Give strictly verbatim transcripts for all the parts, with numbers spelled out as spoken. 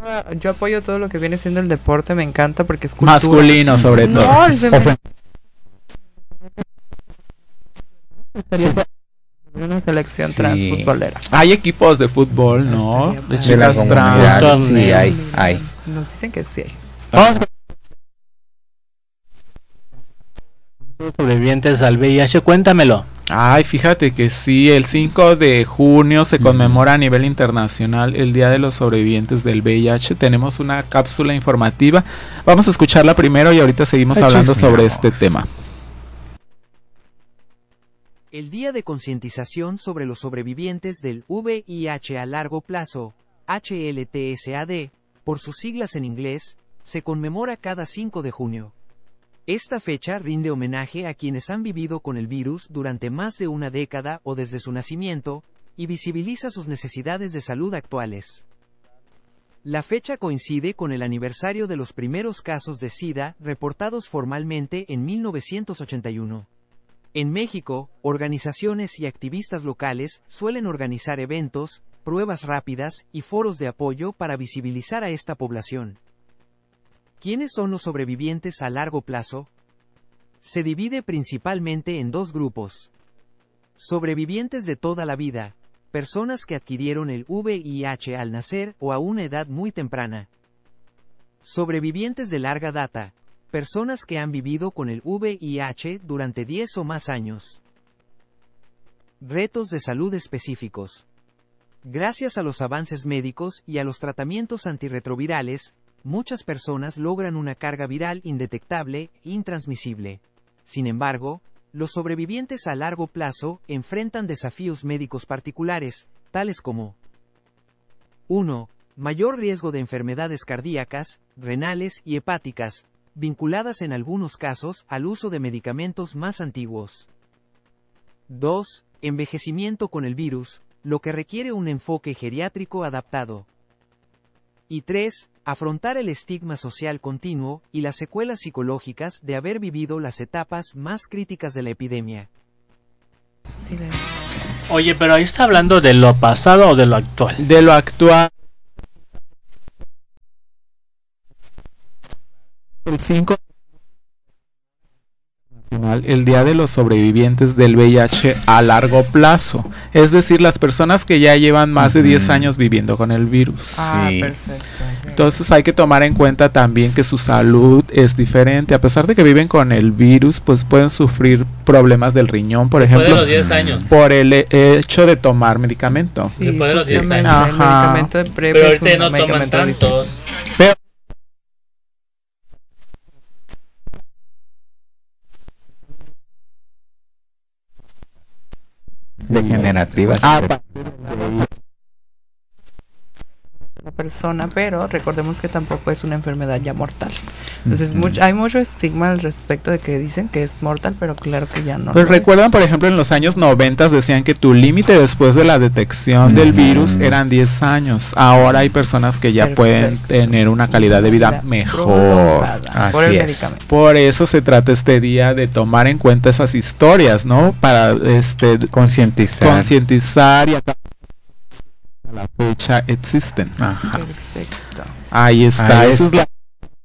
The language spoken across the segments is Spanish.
yo apoyo todo lo que viene siendo el deporte, me encanta porque es cultura. Masculino sobre todo. No, el femenino. Una selección Sí. transfutbolera. Hay equipos de fútbol, ¿no? Estaría De padre. chicas De la comunidad, trans. sí, hay, hay. Nos dicen que sí hay. Sobrevivientes al V I H, cuéntamelo. Ay, fíjate que sí, el cinco de junio se conmemora a nivel internacional el Día de los Sobrevivientes del V I H. Tenemos una cápsula informativa. Vamos a escucharla primero y ahorita seguimos hablando sobre este tema. El Día de Concientización sobre los Sobrevivientes del V I H a largo plazo, H L T S A D, por sus siglas en inglés, se conmemora cada cinco de junio. Esta fecha rinde homenaje a quienes han vivido con el virus durante más de una década o desde su nacimiento, y visibiliza sus necesidades de salud actuales. La fecha coincide con el aniversario de los primeros casos de SIDA reportados formalmente en mil novecientos ochenta y uno. En México, organizaciones y activistas locales suelen organizar eventos, pruebas rápidas y foros de apoyo para visibilizar a esta población. ¿Quiénes son los sobrevivientes a largo plazo? Se divide principalmente en dos grupos. Sobrevivientes de toda la vida, personas que adquirieron el V I H al nacer o a una edad muy temprana. Sobrevivientes de larga data, personas que han vivido con el V I H durante diez o más años. Retos de salud específicos. Gracias a los avances médicos y a los tratamientos antirretrovirales, muchas personas logran una carga viral indetectable e intransmisible. Sin embargo, los sobrevivientes a largo plazo enfrentan desafíos médicos particulares, tales como uno. Mayor riesgo de enfermedades cardíacas, renales y hepáticas, vinculadas en algunos casos al uso de medicamentos más antiguos. dos. Envejecimiento con el virus, lo que requiere un enfoque geriátrico adaptado. Y tres. Afrontar el estigma social continuo y las secuelas psicológicas de haber vivido las etapas más críticas de la epidemia. Sí, le- Oye, pero ahí está hablando de lo pasado o de lo actual. De lo actual. El cinco el Día de los Sobrevivientes del V I H a largo plazo, es decir, las personas que ya llevan más de diez años viviendo con el virus. Ah, Sí. perfecto. Entonces hay que tomar en cuenta también que su salud es diferente, a pesar de que viven con el virus, pues pueden sufrir problemas del riñón, por Después de ejemplo, los diez años. por el he- hecho de tomar medicamento. Sí, Después de los diez justamente, años. el Ajá. medicamento de PrEP Pero es ahorita un no toman medicamento tanto. Pero Degenerativas. Ah, la persona, pero recordemos que tampoco es una enfermedad ya mortal. Entonces mucho, hay mucho estigma al respecto de que dicen que es mortal, pero claro que ya no. Pues lo es. recuerdan, por ejemplo, en los años noventa decían que tu límite después de la detección del virus eran diez años. Ahora hay personas que ya Perfecto. pueden tener una calidad de vida La mejor. prolongada por Así el es. medicamento. Por eso se trata este día de tomar en cuenta esas historias, ¿no? Para este Concientizar. concientizar y hasta la fecha existen. Ajá. Perfecto. Ahí está. Ahí Esa es está. la-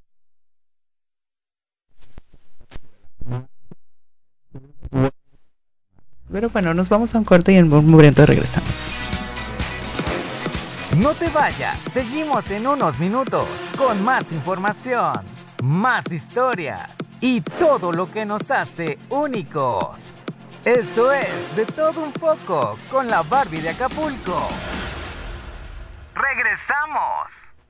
Pero bueno, nos vamos a un corte y en un momento regresamos. No te vayas, seguimos en unos minutos con más información, más historias y todo lo que nos hace únicos. Esto es De Todo Un Poco con la Barbie de Acapulco. ¡Regresamos!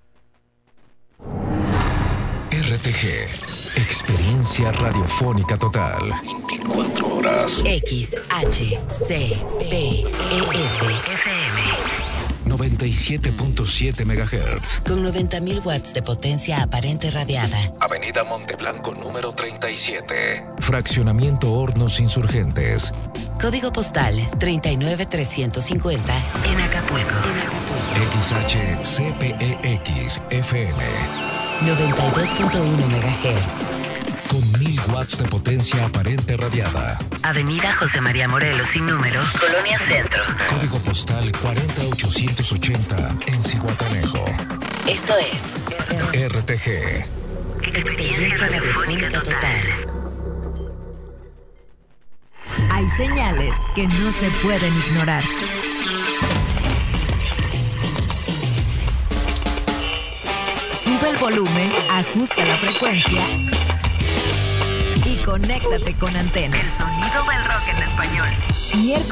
R T G, experiencia radiofónica total. veinticuatro horas. X H C P E S F M noventa y siete punto siete megahertz. con noventa mil watts de potencia aparente radiada. Avenida Monteblanco número treinta y siete. Fraccionamiento Hornos Insurgentes. Código postal treinta y nueve trescientos cincuenta en Acapulco. X H C P E X F M. noventa y dos punto uno megahertz. Con mil watts de potencia aparente radiada. Avenida José María Morelos sin número, Colonia Centro. Código postal cuarenta ochocientos ochenta en Zihuatanejo. Esto es R T G. Experiencia Radiofónica Total. Hay señales que no se pueden ignorar. Sube el volumen, ajusta la frecuencia y conéctate con Antena. El sonido del rock en español. Miércoles